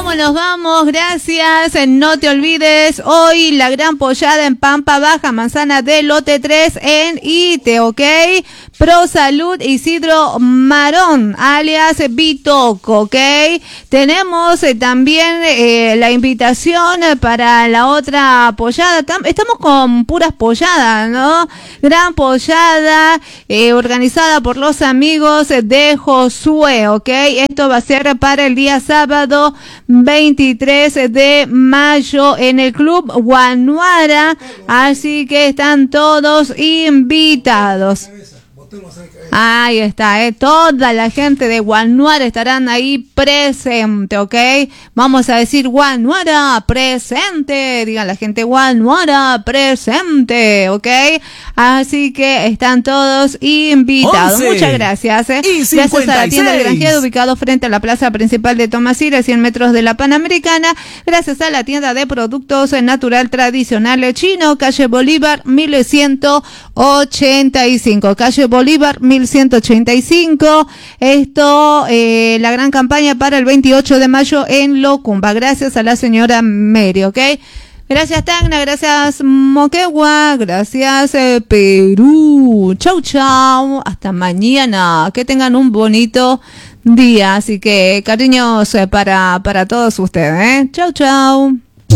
nos vamos, gracias. No te olvides, hoy la gran pollada en Pampa Baja, manzana de lote 3 en Ite, ¿ok? Pro Salud Isidro Marón, alias Bitoco, ¿ok? Tenemos también la invitación para la otra pollada. Estamos con puras polladas, ¿no? Gran pollada organizada por los amigos de Josué, ¿ok? Esto va a ser para el día sábado 23 de mayo en el Club Guanuara, así que están todos invitados. Ahí está, toda la gente de Guanuara estarán ahí presente, ¿ok? Vamos a decir Guanuara presente, digan la gente Guanuara presente, ¿ok? Así que están todos invitados. Muchas gracias. Gracias a la tienda del Granjero, ubicado frente a la plaza principal de Tomasira, 100 metros de la Panamericana. Gracias a la tienda de productos natural tradicional chino, calle Bolívar 1185, calle Bolívar 1185. Esto, la gran campaña para el 28 de mayo en Locumba. Gracias a la señora Mary, ¿ok? Gracias Tacna, gracias Moquegua, gracias Perú. Chau, chau. Hasta mañana. Que tengan un bonito día. Así que cariños para todos ustedes, ¿eh? Chau, chau.